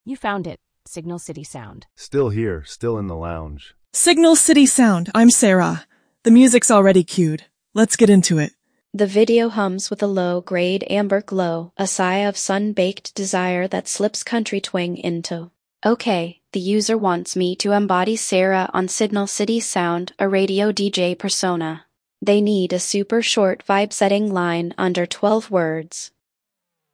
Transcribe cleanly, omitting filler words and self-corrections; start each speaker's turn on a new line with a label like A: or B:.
A: You found it. Signal City Sound.
B: Still here, still in the lounge.
C: Signal City Sound, I'm Sarah. The music's already cued. Let's get into it.
D: The video hums with a low-grade amber glow, a sigh of sun-baked desire that slips country twang into. Okay, the user wants me to embody Sarah on Signal City Sound, a radio DJ persona. They need a super short vibe-setting line under 12 words.